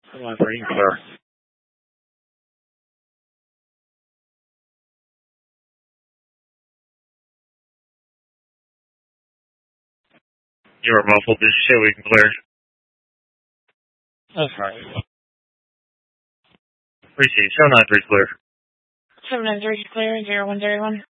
Line 3, you clear. You are muffled. This is Shay. We can clear. That's right. Appreciate it. 793 clear. 793 clear. 0101.